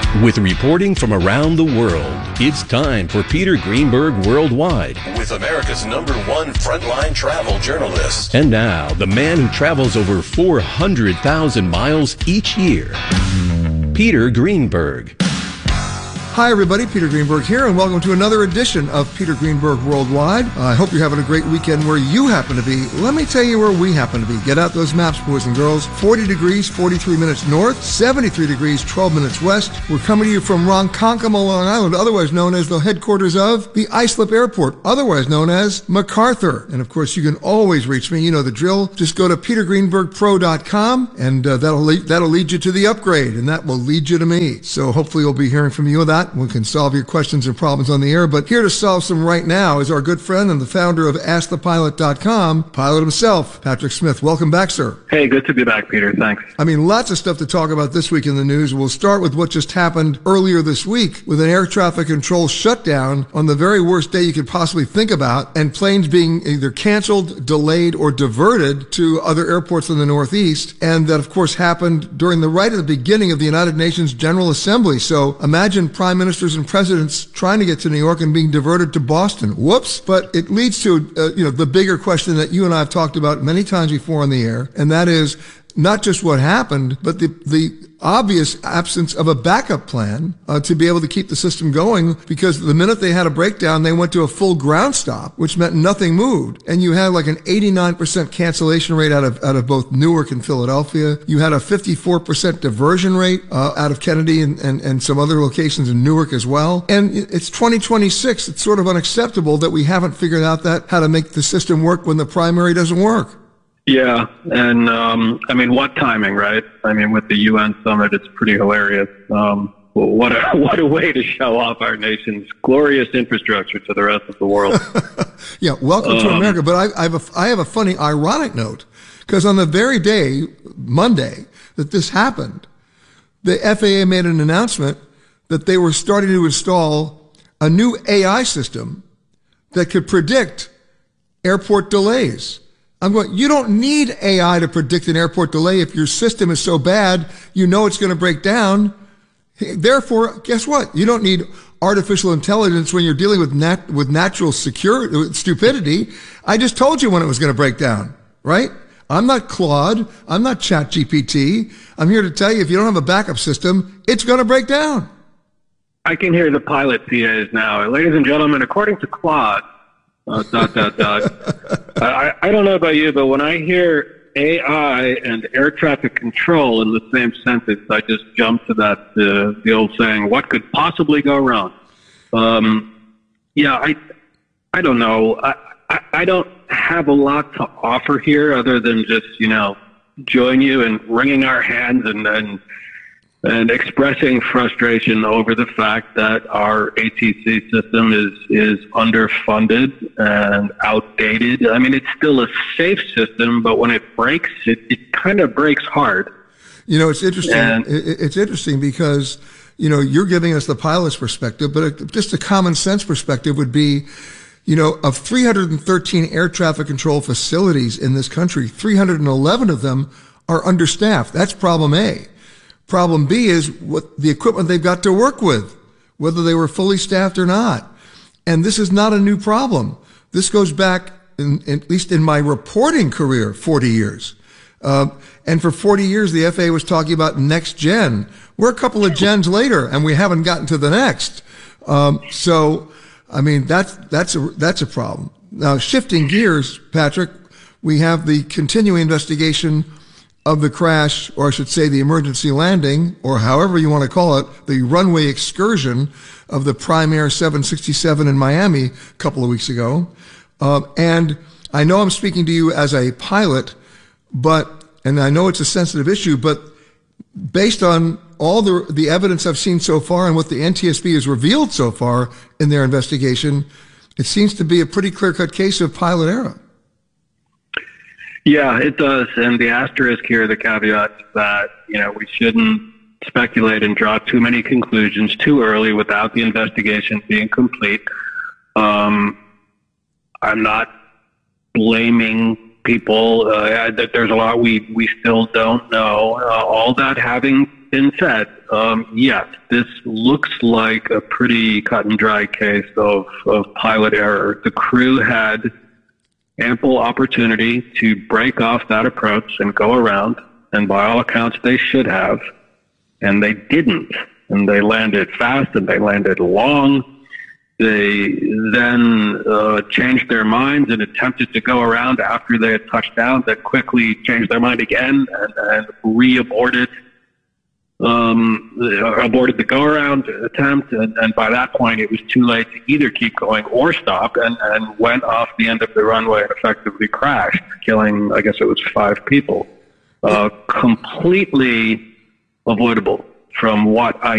With reporting from around the world, it's time for Peter Greenberg Worldwide. With America's #1 frontline travel journalist. And now, the man who travels over 400,000 miles each year, Peter Greenberg. Hi everybody, Peter Greenberg here, and welcome to another edition of Peter Greenberg Worldwide. I hope you're having a great weekend where you happen to be. Let me tell you where we happen to be. Get out those maps, boys and girls. 40 degrees, 43 minutes north, 73 degrees, 12 minutes west. We're coming to you from Ronkonkoma, Long Island, otherwise known as the headquarters of the Islip Airport, otherwise known as MacArthur. And of course, you can always reach me. You know the drill. Just go to petergreenbergpro.com, and that'll lead you to the upgrade, and that will lead you to me. So hopefully you'll be hearing from you on that. We can solve your questions and problems on the air. But here to solve some right now is our good friend and the founder of AskThePilot.com, pilot himself, Patrick Smith. Welcome back, sir. Hey, good to be back, Peter. Thanks. I mean, lots of stuff to talk about this week in the news. We'll start with what just happened earlier this week with an air traffic control shutdown on the very worst day you could possibly think about, and planes being either canceled, delayed, or diverted to other airports in the Northeast. And that, of course, happened during right at the beginning of the United Nations General Assembly. So imagine prime ministers and presidents trying to get to New York and being diverted to Boston. Whoops. But it leads to, the bigger question that you and I have talked about many times before on the air, and that is not just what happened, but the obvious absence of a backup plan to be able to keep the system going, because the minute they had a breakdown, they went to a full ground stop, which meant nothing moved. And you had like an 89% cancellation rate out of both Newark and Philadelphia. You had a 54% diversion rate out of Kennedy and some other locations in Newark as well. And it's 2026. It's sort of unacceptable that we haven't figured out how to make the system work when the primary doesn't work. Yeah, and what timing, right? I mean, with the UN summit, it's pretty hilarious. What a way to show off our nation's glorious infrastructure to the rest of the world. Yeah, welcome to America. But I have a funny, ironic note, because on the very day, Monday, that this happened, the FAA made an announcement that they were starting to install a new AI system that could predict airport delays. I'm going, you don't need AI to predict an airport delay if your system is so bad, you know it's going to break down. Therefore, guess what? You don't need artificial intelligence when you're dealing with natural stupidity. I just told you when it was going to break down, right? I'm not Claude. I'm not ChatGPT. I'm here to tell you, if you don't have a backup system, it's going to break down. I can hear the pilot CAs now. Ladies and gentlemen, according to Claude, ... I don't know about you, but when I hear AI and air traffic control in the same sentence, I just jump to that, the old saying, what could possibly go wrong? I don't know. I don't have a lot to offer here other than just, join you in wringing our hands and expressing frustration over the fact that our ATC system is underfunded and outdated. I mean, it's still a safe system, but when it breaks, it kind of breaks hard. It's interesting. It's interesting because, you're giving us the pilot's perspective, but just a common sense perspective would be, of 313 air traffic control facilities in this country, 311 of them are understaffed. That's problem A. Problem B is what the equipment they've got to work with, whether they were fully staffed or not. And this is not a new problem. This goes back, at least in my reporting career, 40 years. And for 40 years, the FAA was talking about next gen. We're a couple of gens later, and we haven't gotten to the next. That's a problem. Now, shifting gears, Patrick, we have the continuing investigation of the crash, or I should say the emergency landing, or however you want to call it, the runway excursion of the Prime Air 767 in Miami a couple of weeks ago. And I know I'm speaking to you as a pilot, and I know it's a sensitive issue, but based on all the evidence I've seen so far and what the NTSB has revealed so far in their investigation, it seems to be a pretty clear-cut case of pilot error. Yeah, it does. And the asterisk here, the caveat is that, we shouldn't speculate and draw too many conclusions too early without the investigation being complete. I'm not blaming people. There's a lot we still don't know. All that having been said, yes, this looks like a pretty cut and dry case of pilot error. The crew had ample opportunity to break off that approach and go around, and by all accounts they should have, and they didn't. And they landed fast and they landed long. They then changed their minds and attempted to go around after they had touched down, then quickly changed their mind again and re-aborted the go-around attempt. And by that point, it was too late to either keep going or stop, and went off the end of the runway and effectively crashed, killing, I guess it was 5 people. Completely avoidable from what I